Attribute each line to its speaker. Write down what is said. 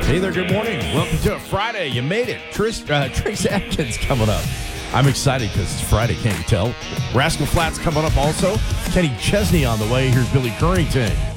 Speaker 1: Hey there, good morning. Welcome to a Friday. You made it. Trace Atkins coming up. I'm excited because it's Friday, can't you tell? Rascal Flatts coming up also. Kenny Chesney on the way. Here's Billy Currington.